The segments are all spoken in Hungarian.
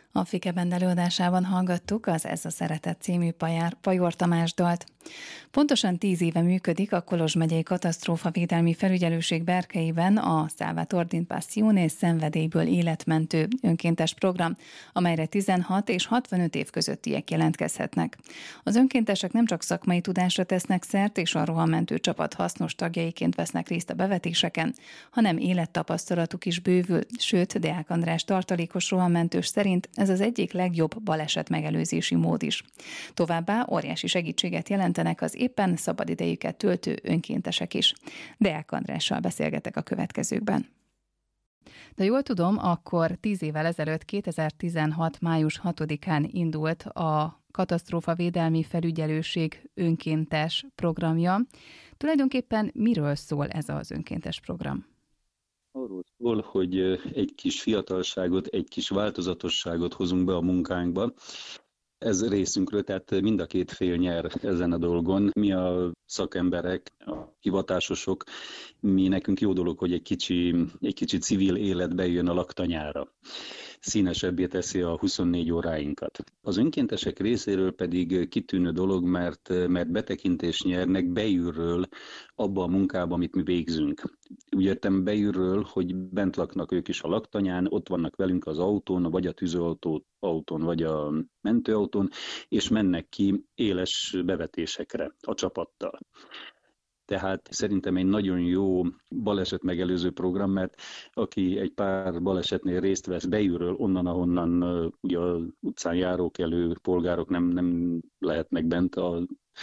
A Fike Band előadásában hallgattuk az Ez a Szeretet című Pajor Tamás dalt. Pontosan 10 éve működik a Kolozs megyei katasztrófavédelmi felügyelőség berkeiben a Salvator din Passione szenvedélyből életmentő önkéntes program, amelyre 16 és 65 év közöttiek jelentkezhetnek. Az önkéntesek nem csak szakmai tudásra tesznek szert, és a rohanmentő csapat hasznos tagjaiként vesznek részt a bevetéseken, hanem élettapasztalatuk is bővül, sőt, Deák András tartalékos rohanmentős szerint ez az egyik legjobb baleset megelőzési mód is. Továbbá óriási segítséget jelentenek az éppen szabadidejüket töltő önkéntesek is. Deák Andrással beszélgetek a következőkben. De jól tudom, akkor 10 évvel ezelőtt, 2016. május 6-án indult a Katasztrófavédelmi Felügyelőség önkéntes programja. Tulajdonképpen miről szól ez az önkéntes program? Arról szól, hogy egy kis fiatalságot, egy kis változatosságot hozunk be a munkánkba. Ez részünkről, tehát mind a két fél nyer ezen a dolgon. Mi a szakemberek, a hivatásosok, mi nekünk jó dolog, hogy egy kicsi civil élet bejön a laktanyára. Színesebbé teszi a 24 óráinkat. Az önkéntesek részéről pedig kitűnő dolog, mert betekintést nyernek belülről abba a munkába, amit mi végzünk. Úgy értem belülről, hogy bent laknak ők is a laktanyán, ott vannak velünk az autón, vagy a tűzoltó-autón, vagy a mentőautón, és mennek ki éles bevetésekre a csapattal. Tehát szerintem egy nagyon jó baleset megelőző program, mert aki egy pár balesetnél részt vesz belülről, onnan, ahonnan ugye az utcán járókelő polgárok nem lehetnek bent a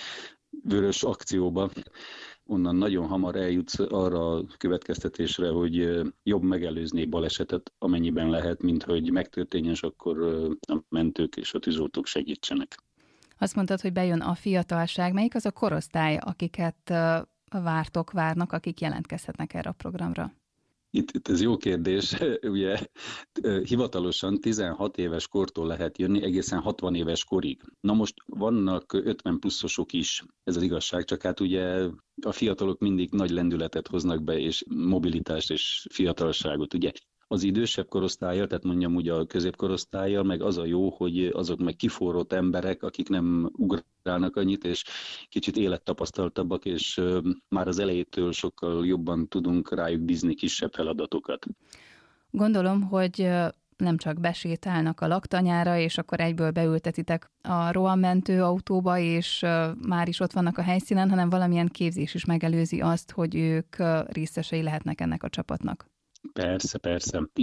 vörös akcióba, onnan nagyon hamar eljutsz arra a következtetésre, hogy jobb megelőzni balesetet, amennyiben lehet, mint hogy megtörténjen, és akkor a mentők és a tűzoltók segítsenek. Azt mondtad, hogy bejön a fiatalság. Melyik az a korosztály, akiket várnak, akik jelentkezhetnek erre a programra? Itt ez jó kérdés. Ugye hivatalosan 16 éves kortól lehet jönni egészen 60 éves korig. Na most vannak 50 pluszosok is, ez az igazság, csak hát ugye a fiatalok mindig nagy lendületet hoznak be, és mobilitást és fiatalságot, ugye. Az idősebb korosztállyal, tehát mondjam úgy a középkorosztállyal, meg az a jó, hogy azok meg kiforrott emberek, akik nem ugrálnak annyit, és kicsit élettapasztaltabbak, és már az elejétől sokkal jobban tudunk rájuk bízni kisebb feladatokat. Gondolom, hogy nem csak besétálnak a laktanyára, és akkor egyből beültetitek a rohanmentő autóba, és már is ott vannak a helyszínen, hanem valamilyen képzés is megelőzi azt, hogy ők részesei lehetnek ennek a csapatnak. Persze.